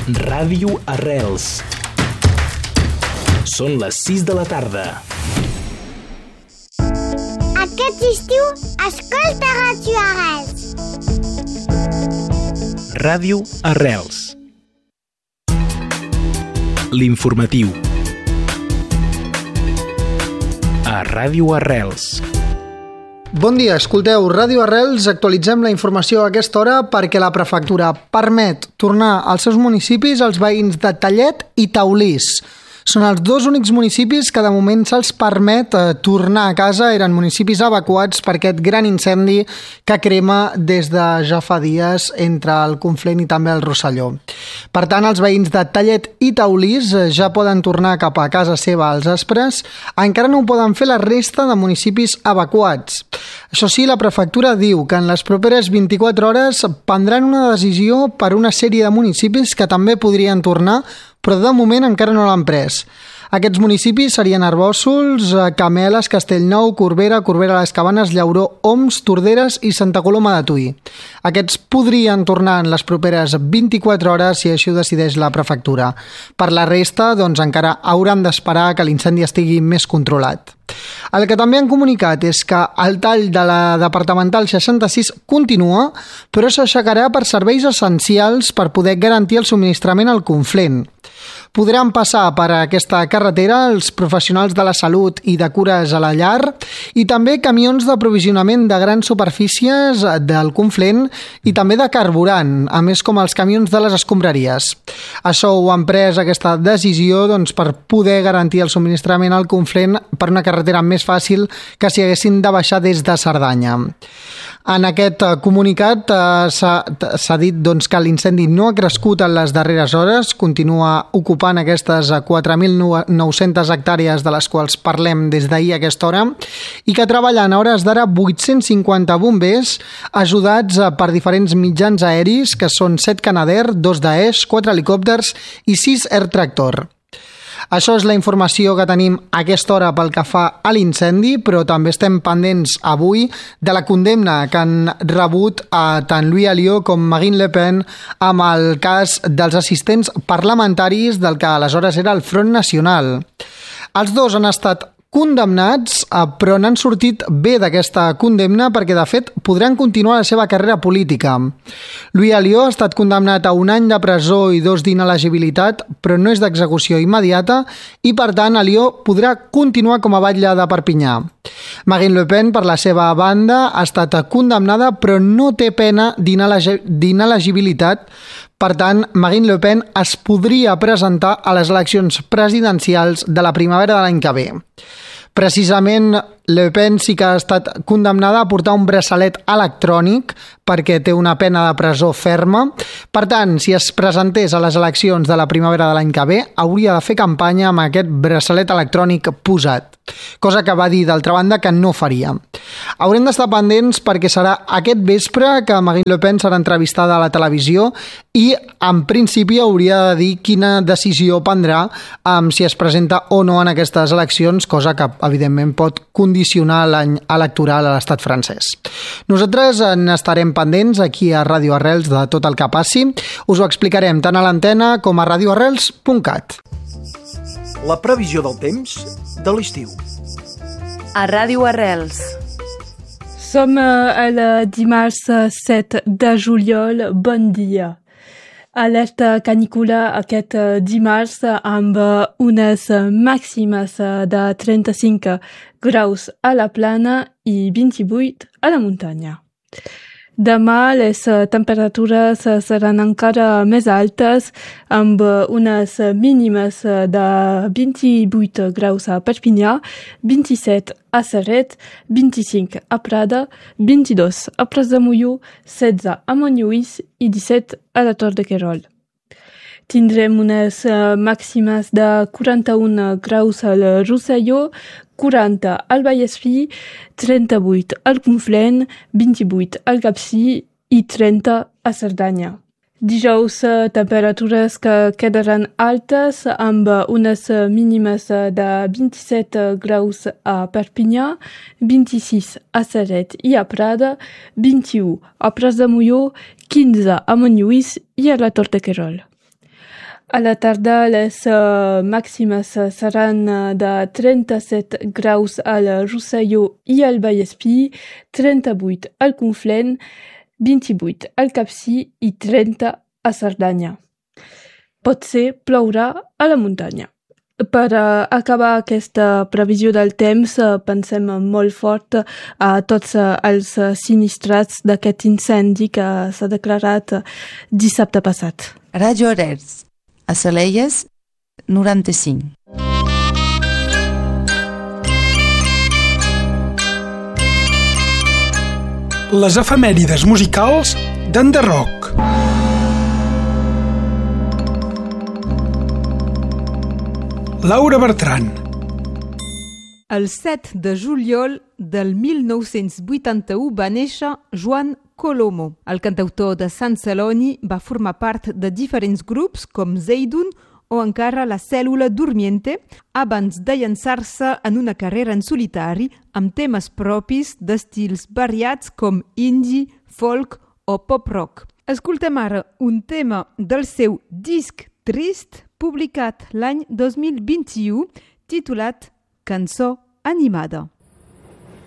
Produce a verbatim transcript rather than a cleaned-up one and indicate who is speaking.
Speaker 1: Ràdio Arrels. Són les sis de la tarda.
Speaker 2: Aquest estiu, escolta Ràdio Arrels.
Speaker 1: Ràdio Arrels. L'informatiu. A Ràdio Arrels.
Speaker 3: Bon dia, escolteu Ràdio Arrels, actualitzem la informació a aquesta hora perquè la prefectura permet tornar als seus municipis als veïns de Tellet i Taulís. Són els dos únics municipis que de moment se'ls permet eh, tornar a casa. Eren municipis evacuats per aquest gran incendi que crema des de ja fa dies entre el Conflent i també el Rosselló. Per tant, els veïns de Tellet i Taulís eh, ja poden tornar cap a casa seva als aspres. Encara no ho poden fer la resta de municipis evacuats. Això sí, la prefectura diu que en les properes vint-i-quatre hores prendran una decisió per una sèrie de municipis que també podrien tornar, però de moment encara no l'han pres. Aquests municipis serien Arbòssols, Cameles, Castellnou, Corbera, Corbera les Cabanes, Llauró, Oms, Torderes i Santa Coloma de Tuïr. Aquests podrien tornar en les properes vint-i-quatre hores si així ho decideix la prefectura. Per la resta, doncs encara hauran d'esperar que l'incendi estigui més controlat. El que també han comunicat és que el tall de la departamental seixanta-sis continua, però s'aixecarà per serveis essencials per poder garantir el subministrament al Conflent. Podran passar per aquesta carretera els professionals de la salut i de cures a la llar i també camions d'aprovisionament de grans superfícies del Conflent i també de carburant, a més com els camions de les escombraries. Això ho han pres, aquesta decisió, doncs, per poder garantir el subministrament al Conflent per una carretera més fàcil que si haguessin de baixar des de Cerdanya. En aquest comunicat eh, s'ha dit doncs, que l'incendi no ha crescut en les darreres hores, continua ocupant aquestes quatre mil nou-centes hectàrees de les quals parlem des d'ahir a aquesta hora i que treballen a hores d'ara vuit-cents cinquanta bombers ajudats per diferents mitjans aeris que són set Canadair, dos Daesh, quatre helicòpters i sis Air Tractor. Això és la informació que tenim a aquesta hora pel que fa a l'incendi, però també estem pendents avui de la condemna que han rebut a tant Louis Alliot com Marine Le Pen amb el cas dels assistents parlamentaris del que aleshores era el Front Nacional. Els dos han estat condemnats, però n'han sortit bé d'aquesta condemna perquè, de fet, podran continuar la seva carrera política. Louis Alliot ha estat condemnat a un any de presó i dos d'inelegibilitat, però no és d'execució immediata i, per tant, Alliot podrà continuar com a batlle de Perpinyà. Marine Le Pen, per la seva banda, ha estat condemnada, però no té pena d'inelegibilitat. Per tant, Marine Le Pen es podria presentar a les eleccions presidencials de la primavera de l'any que ve. Precisament, Le Pen sí que ha estat condemnada a portar un braçalet electrònic perquè té una pena de presó ferma. Per tant, si es presentés a les eleccions de la primavera de l'any que ve, hauria de fer campanya amb aquest braçalet electrònic posat, cosa que va dir, d'altra banda, que no faria. Haurem d'estar pendents perquè serà aquest vespre que Marine Le Pen serà entrevistada a la televisió i, en principi, hauria de dir quina decisió prendrà um, si es presenta o no en aquestes eleccions, cosa que, evidentment, pot condicionar l'any electoral a l'estat francès. Nosaltres n'estarem pendents aquí a Ràdio Arrels de tot el que passi. Us ho explicarem tant a l'antena com a radio arrels punt cat.
Speaker 4: La previsió del temps de l'estiu.
Speaker 5: A Ràdio Arrels.
Speaker 6: Som el dimarts set de juliol. Bon dia. Alerta canícula aquest dimarts amb unes màximes de trenta-cinc graus a la plana i vint-i-vuit a la muntanya. Demà les temperatures seran encara més altes amb unes mínimes de vint-i-vuit graus a Perpinyà, vint-i-set a Ceret, vint-i-cinc a Prada, vint-i-dos a Pras de Molló, setze a Montlluís i disset a la Tor de Querol. Tindrem unes màximes de quaranta-un graus al Rosselló, quaranta al Vallespir, trenta-vuit al Conflent, vint-i-vuit al Capcir i trenta a Cerdanya. Dijous, temperatures que quedaran altes amb unes mínimes de vint-i-set graus a Perpinyà, vint-i-sis a Ceret i a Prada, vint-i-u a Pras de Molló, quinze a Montlluís i a la Tor de Querol. A la tarda les uh, màximes seran de trenta-set graus al Rosselló i al Vallespí, trenta-vuit al Conflent, vint-i-vuit al Capcir i trenta a Cerdanya. Potser plourà a la muntanya. Per uh, acabar aquesta previsió del temps, uh, pensem molt fort a tots uh, els uh, sinistrats d'aquest incendi que s'ha declarat uh, dissabte passat.
Speaker 5: Ràdio Arrels, a Salelles, noranta-cinc.
Speaker 1: Les efemèrides musicals d'Enderroc. Laura Bertran.
Speaker 7: El set de juliol del mil nou-cents vuitanta-u va néixer Joan Colomo. El cantautor de Sant Celoni va formar part de diferents grups com Zeidun o encara la Cèl·lula Dormiente abans de llançar-se en una carrera en solitari amb temes propis d'estils variats com indie, folk o pop-rock. Escoltem ara un tema del seu disc Trist, publicat l'any dos mil vint-i-u, titulat Cançó animada.